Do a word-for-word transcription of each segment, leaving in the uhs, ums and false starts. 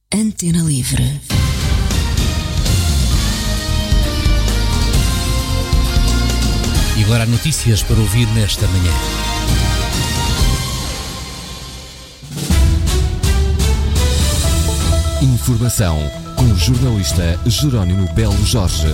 Antena Livre. E agora há notícias para ouvir nesta manhã. Informação com o jornalista Jerónimo Belo Jorge.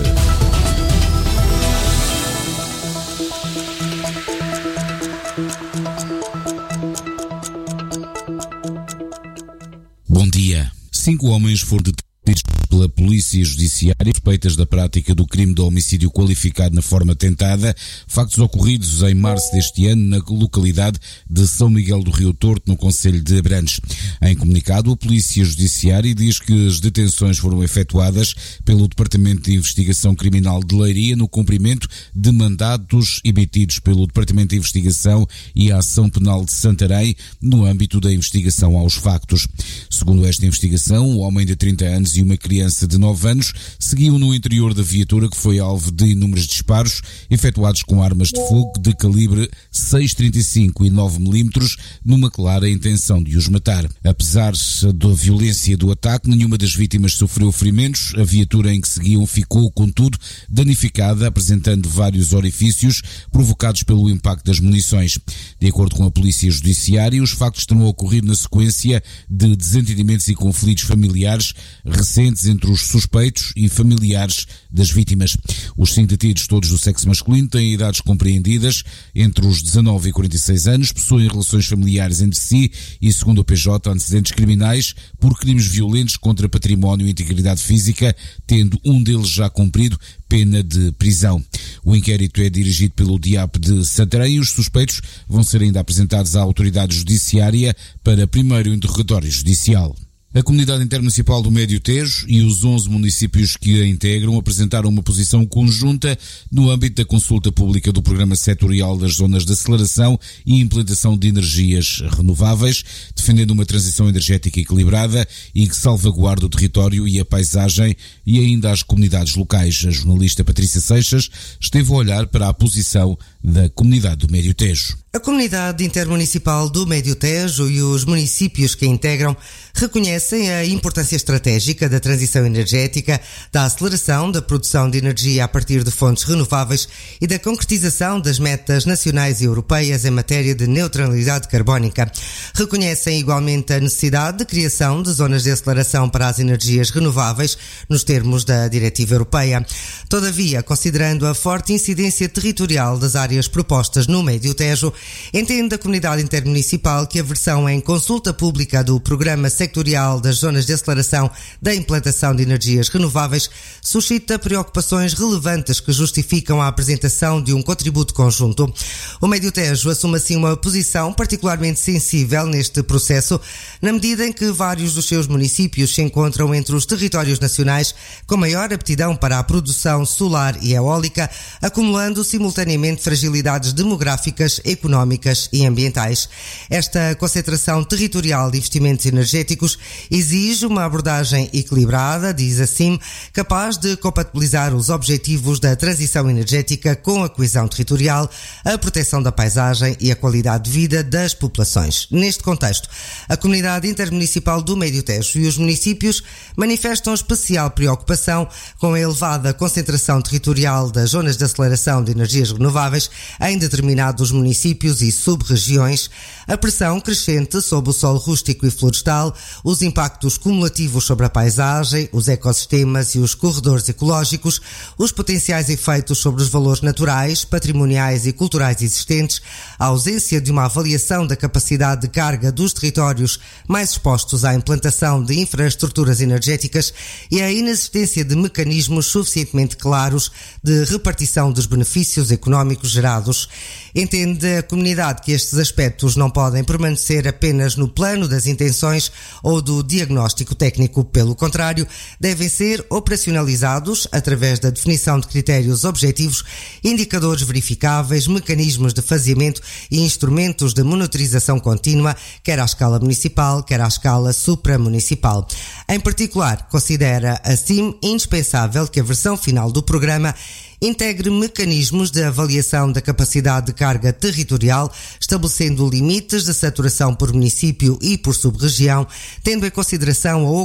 Bom dia. Cinco homens foram detidos pela Polícia Judiciária suspeitas da prática do crime de homicídio qualificado na forma tentada, factos ocorridos em março deste ano na localidade de São Miguel do Rio Torto, no concelho de Abrantes. Em comunicado, a Polícia Judiciária diz que as detenções foram efetuadas pelo Departamento de Investigação Criminal de Leiria no cumprimento de mandados emitidos pelo Departamento de Investigação e Ação Penal de Santarém no âmbito da investigação aos factos. Segundo esta investigação, um homem de trinta anos e uma criança de nove anos seguiam no interior da viatura que foi alvo de inúmeros disparos efetuados com armas de fogo de calibre seis trinta e cinco e nove milímetros numa clara intenção de os matar. Apesar da violência do ataque, nenhuma das vítimas sofreu ferimentos. A viatura em que seguiam ficou, contudo, danificada, apresentando vários orifícios provocados pelo impacto das munições. De acordo com a Polícia Judiciária, os factos terão ocorrido na sequência de desentendimentos e conflitos familiares recentes entre os suspeitos e familiares das vítimas. Os cinco detidos, todos do sexo masculino, têm idades compreendidas entre os dezanove e quarenta e seis anos, possuem relações familiares entre si e, segundo o P J, antecedentes criminais por crimes violentos contra património e integridade física, tendo um deles já cumprido pena de prisão. O inquérito é dirigido pelo D I A P de Santarém e os suspeitos vão ser ainda apresentados à autoridade judiciária para primeiro interrogatório judicial. A Comunidade Intermunicipal do Médio Tejo e os onze municípios que a integram apresentaram uma posição conjunta no âmbito da consulta pública do Programa Setorial das Zonas de Aceleração e Implantação de Energias Renováveis, defendendo uma transição energética equilibrada e que salvaguarde o território e a paisagem e ainda as comunidades locais. A jornalista Patrícia Seixas esteve a olhar para a posição da Comunidade do Médio Tejo. A Comunidade Intermunicipal do Médio Tejo e os municípios que a integram reconhecem a importância estratégica da transição energética, da aceleração da produção de energia a partir de fontes renováveis e da concretização das metas nacionais e europeias em matéria de neutralidade carbónica. Reconhecem igualmente a necessidade de criação de zonas de aceleração para as energias renováveis nos termos da Diretiva Europeia. Todavia, considerando a forte incidência territorial das áreas propostas no Médio Tejo, entende a Comunidade Intermunicipal que a versão em consulta pública do Programa Sectorial das Zonas de Aceleração da Implantação de Energias Renováveis suscita preocupações relevantes que justificam a apresentação de um contributo conjunto. O Médio Tejo assume assim uma posição particularmente sensível neste processo, na medida em que vários dos seus municípios se encontram entre os territórios nacionais com maior aptidão para a produção solar e eólica, acumulando simultaneamente fragilidades demográficas, económicas e ambientais. Esta concentração territorial de investimentos energéticos exige uma abordagem equilibrada, diz assim, capaz de compatibilizar os objetivos da transição energética com a coesão territorial, a proteção da paisagem e a qualidade de vida das populações. Neste contexto, a Comunidade Intermunicipal do Médio Tejo e os municípios manifestam especial preocupação com a elevada concentração territorial das zonas de aceleração de energias renováveis em determinados municípios e sub-regiões, a pressão crescente sobre o solo rústico e florestal, os impactos cumulativos sobre a paisagem, os ecossistemas e os corredores ecológicos, os potenciais efeitos sobre os valores naturais, patrimoniais e culturais existentes, a ausência de uma avaliação da capacidade de carga dos territórios mais expostos à implantação de infraestruturas energéticas e a inexistência de mecanismos suficientemente claros de repartição dos benefícios económicos gerados. Entende a comunidade que estes aspectos não podem permanecer apenas no plano das intenções ou do diagnóstico técnico. Pelo contrário, devem ser operacionalizados através da definição de critérios objetivos, indicadores verificáveis, mecanismos de faseamento e instrumentos de monitorização contínua, quer à escala municipal, quer à escala supramunicipal. Em particular, considera assim indispensável que a versão final do programa integre mecanismos de avaliação da capacidade de carga territorial, estabelecendo limites de saturação por município e por sub-região, tendo em consideração a